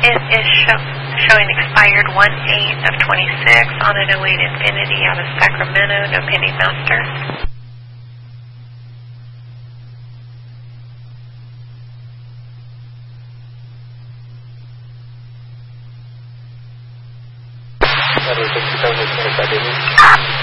It is showing expired 1/8 of 26 on an 08 Infinity out of Sacramento, no pending master. Baru kita menggunakan ini.